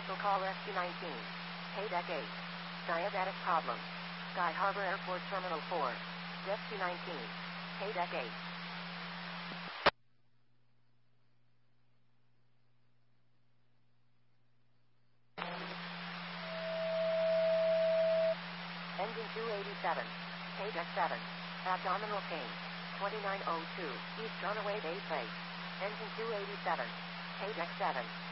Special call SQ-19. Paydeck 8. Diabetic problem. Sky Harbor Airport Terminal 4. SQ-19. Paydeck 8. Engine 287. Paydeck 7. Abdominal pain. 2902. East Runaway Bay Place. Engine 287. Paydeck 7.